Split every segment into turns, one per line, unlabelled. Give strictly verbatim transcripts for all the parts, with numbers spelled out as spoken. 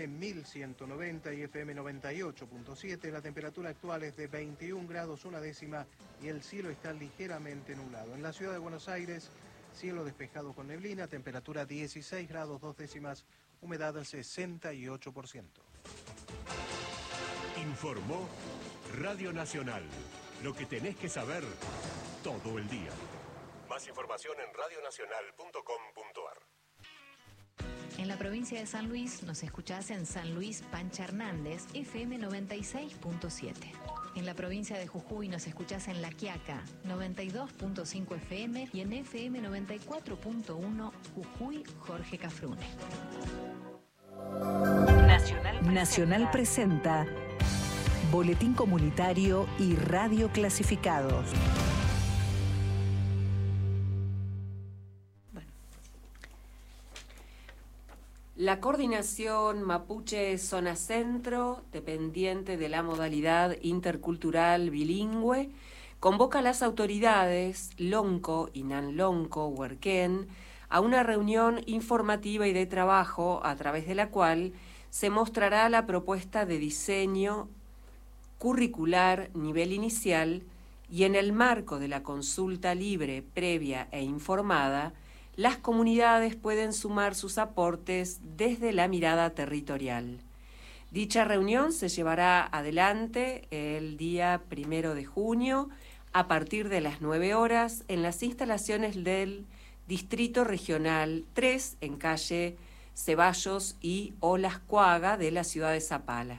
M mil ciento noventa y F M noventa y ocho punto siete. La temperatura actual es de veintiún grados una décima y el cielo está ligeramente nublado. En la ciudad de Buenos Aires, cielo despejado con neblina, temperatura dieciséis grados dos décimas, humedad al sesenta y ocho por ciento.
Informó Radio Nacional. Lo que tenés que saber todo el día. Más información en radio nacional punto com punto a r.
En la provincia de San Luis nos escuchás en San Luis Pancha Hernández, F M noventa y seis punto siete. En la provincia de Jujuy nos escuchás en La Quiaca, noventa y dos punto cinco F M y en F M noventa y cuatro punto uno Jujuy Jorge Cafrune.
Nacional presenta, Nacional presenta Boletín Comunitario y Radio Clasificados.
La Coordinación Mapuche Zona Centro, dependiente de la modalidad intercultural bilingüe, convoca a las autoridades Lonco, Inan Lonco, Huerquén, a una reunión informativa y de trabajo a través de la cual se mostrará la propuesta de diseño curricular nivel inicial y en el marco de la consulta libre, previa e informada, las comunidades pueden sumar sus aportes desde la mirada territorial. Dicha reunión se llevará adelante el día primero de junio a partir de las nueve horas en las instalaciones del Distrito Regional tres en calle Ceballos y Olascuaga de la ciudad de Zapala.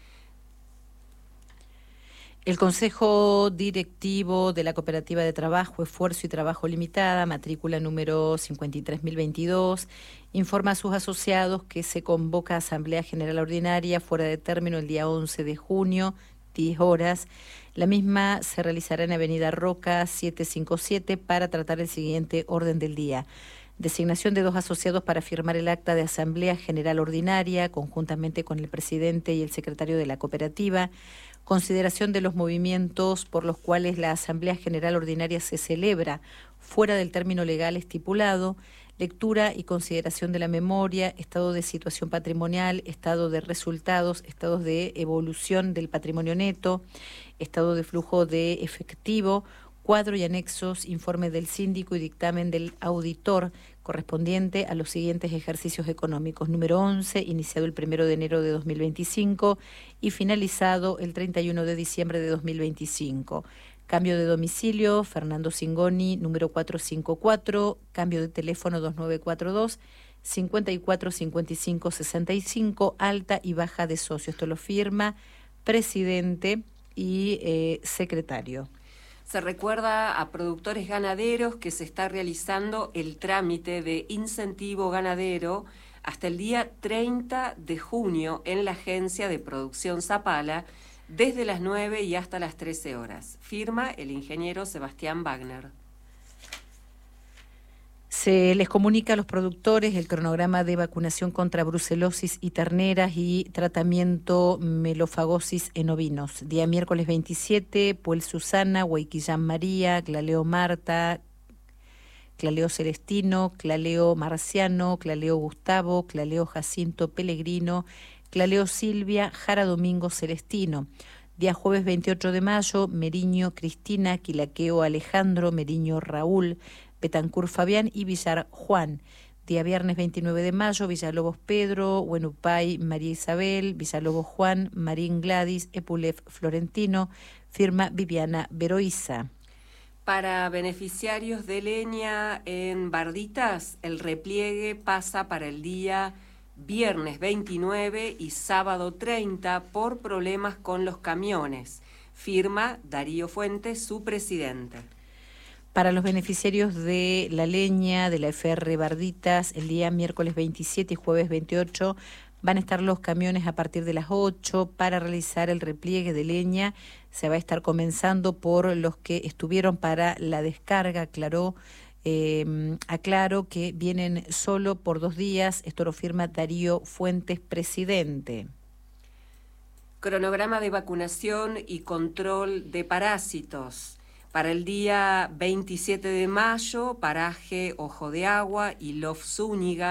El Consejo Directivo de la Cooperativa de Trabajo, Esfuerzo y Trabajo Limitada, matrícula número cincuenta y tres mil veintidós, informa a sus asociados que se convoca a Asamblea General Ordinaria fuera de término el día once de junio, diez horas. La misma se realizará en Avenida Roca setecientos cincuenta y siete para tratar el siguiente orden del día. Designación de dos asociados para firmar el acta de Asamblea General Ordinaria, conjuntamente con el presidente y el secretario de la cooperativa. Consideración de los movimientos por los cuales la Asamblea General Ordinaria se celebra fuera del término legal estipulado, lectura y consideración de la memoria, estado de situación patrimonial, estado de resultados, estados de evolución del patrimonio neto, estado de flujo de efectivo, cuadro y anexos, informe del síndico y dictamen del auditor correspondiente a los siguientes ejercicios económicos. Número once, iniciado el primero de enero de dos mil veinticinco y finalizado el treinta y uno de diciembre de dos mil veinticinco. Cambio de domicilio, Fernando Cingoni, número cuatrocientos cincuenta y cuatro, cambio de teléfono dos nueve cuatro dos, cincuenta y cuatro cincuenta y cinco sesenta y cinco, alta y baja de socio. Esto lo firma presidente y eh, secretario.
Se recuerda a productores ganaderos que se está realizando el trámite de incentivo ganadero hasta el día treinta de junio en la Agencia de Producción Zapala, desde las nueve y hasta las trece horas. Firma el ingeniero Sebastián Wagner.
Se les comunica a los productores el cronograma de vacunación contra brucelosis y terneras y tratamiento melofagosis en ovinos. Día miércoles veintisiete, Puel Susana, Huayquillán María, Claleo Marta, Claleo Celestino, Claleo Marciano, Claleo Gustavo, Claleo Jacinto Pellegrino, Claleo Silvia, Jara Domingo Celestino. Día jueves veintiocho de mayo, Meriño Cristina, Quilaqueo Alejandro, Meriño Raúl, Betancur Fabián y Villar Juan. Día viernes veintinueve de mayo, Villalobos Pedro, Huenupay María Isabel, Villalobos Juan, Marín Gladys, Epulef Florentino, firma Viviana Veroiza.
Para beneficiarios de leña en Barditas, el repliegue pasa para el día viernes veintinueve y sábado treinta por problemas con los camiones. Firma Darío Fuentes, su presidente.
Para los beneficiarios de la leña de la F R Barditas, el día miércoles veintisiete y jueves veintiocho van a estar los camiones a partir de las ocho para realizar el repliegue de leña. Se va a estar comenzando por los que estuvieron para la descarga, aclaró. Eh, aclaro que vienen solo por dos días. Esto lo firma Darío Fuentes, presidente.
Cronograma de vacunación y control de parásitos. Para el día veintisiete de mayo, paraje Ojo de Agua y Lof Zúñiga,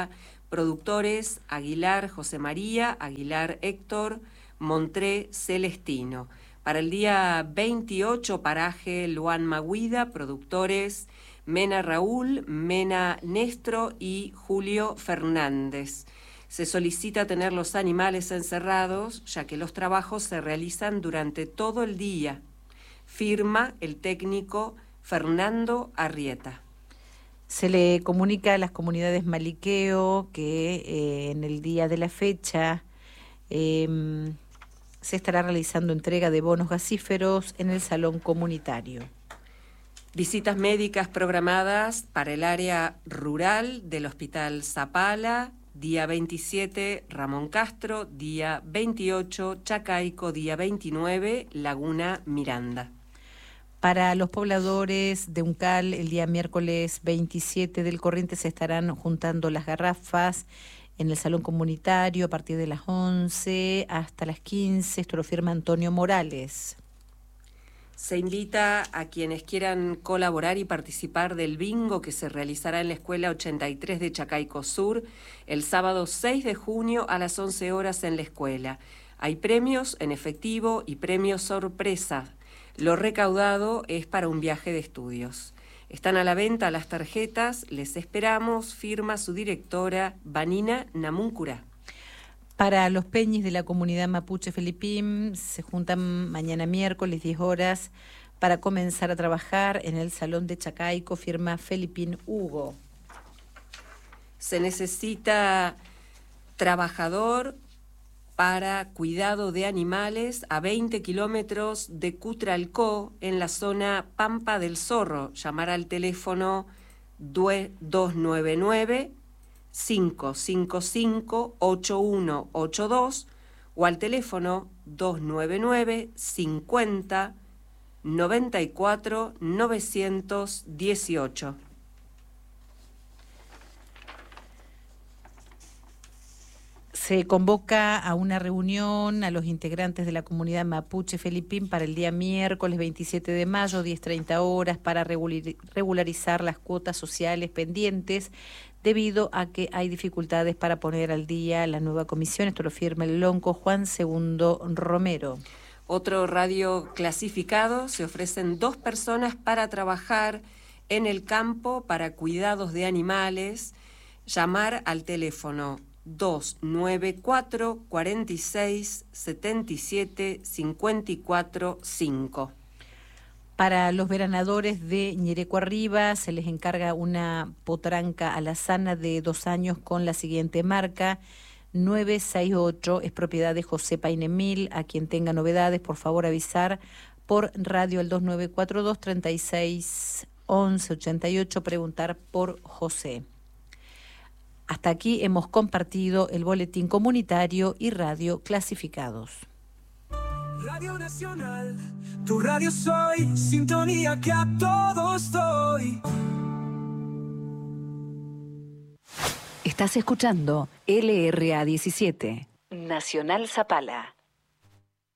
productores Aguilar José María, Aguilar Héctor, Montré Celestino. Para el día veintiocho, paraje Luan Maguida, productores Mena Raúl, Mena Nestro y Julio Fernández. Se solicita tener los animales encerrados, ya que los trabajos se realizan durante todo el día. Firma el técnico Fernando Arrieta.
Se le comunica a las comunidades Maliqueo que eh, en el día de la fecha eh, se estará realizando entrega de bonos gasíferos en el salón comunitario.
Visitas médicas programadas para el área rural del Hospital Zapala, día veintisiete, Ramón Castro, día veintiocho, Chacaico, día veintinueve, Laguna Miranda.
Para los pobladores de Uncal, el día miércoles veintisiete del corriente se estarán juntando las garrafas en el salón comunitario a partir de las once hasta las quince. Esto lo firma Antonio Morales.
Se invita a quienes quieran colaborar y participar del bingo que se realizará en la Escuela ochenta y tres de Chacaico Sur el sábado seis de junio a las once horas en la escuela. Hay premios en efectivo y premios sorpresa. Lo recaudado es para un viaje de estudios. Están a la venta las tarjetas, les esperamos, firma su directora, Vanina Namuncura.
Para los peñis de la comunidad mapuche Felipim se juntan mañana miércoles diez horas para comenzar a trabajar en el Salón de Chacaico, firma Felipín Hugo.
Se necesita trabajador para cuidado de animales a veinte kilómetros de Cutralcó, en la zona Pampa del Zorro. Llamar al teléfono dos nueve nueve, cinco cinco cinco, ocho uno ocho dos o al teléfono dos nueve nueve, cincuenta, noventa y cuatro, novecientos dieciocho.
Se convoca a una reunión a los integrantes de la comunidad mapuche Felipín para el día miércoles veintisiete de mayo, diez treinta horas, para regularizar las cuotas sociales pendientes debido a que hay dificultades para poner al día la nueva comisión. Esto lo firma el lonco Juan Segundo Romero.
Otro radio clasificado, se ofrecen dos personas para trabajar en el campo para cuidados de animales. Llamar al teléfono dos nueve cuatro, cuarenta y seis, setenta y siete, cincuenta y cuatro, cinco.
Para los veranadores de Ñereco Arriba se les encarga una potranca alazana de dos años con la siguiente marca, nueve seis ocho, es propiedad de José Painemil. A quien tenga novedades, por favor avisar por radio al dos nueve cuatro dos, treinta y seis, once ochenta y ocho, preguntar por José. Hasta aquí hemos compartido el boletín comunitario y radio clasificados.
Radio Nacional, tu radio soy, sintonía que a todos doy.
Estás escuchando L R A diecisiete, Nacional Zapala.